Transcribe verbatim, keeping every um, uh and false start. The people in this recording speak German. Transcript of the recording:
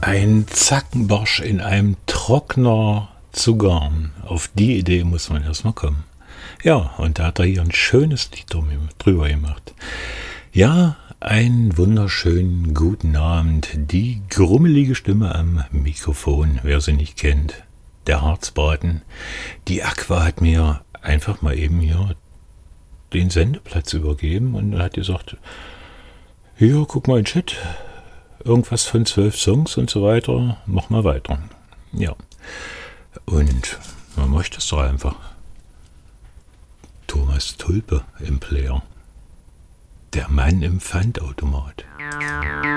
Ein Zackenbarsch in einem Trockner zu garen. Auf die Idee muss man erstmal kommen. Ja, und da hat er hier ein schönes Lied drüber gemacht. Ja, einen wunderschönen guten Abend. Die grummelige Stimme am Mikrofon, wer sie nicht kennt. Der Harzbraten. Die Aqua hat mir einfach mal eben hier den Sendeplatz übergeben und hat gesagt, hier, guck mal in den Chat, irgendwas von zwölf Songs und so weiter, mach mal weiter. Ja, und man möchte es doch einfach. Thomas Tulpe im Player. Der Mann im Pfandautomat.